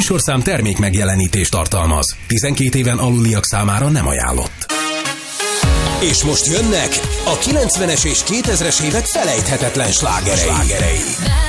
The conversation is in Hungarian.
műsorszám termék megjelenítést tartalmaz. 12 éven aluliak számára nem ajánlott. És most jönnek a 90-es és 2000-es évek felejthetetlen slágerei.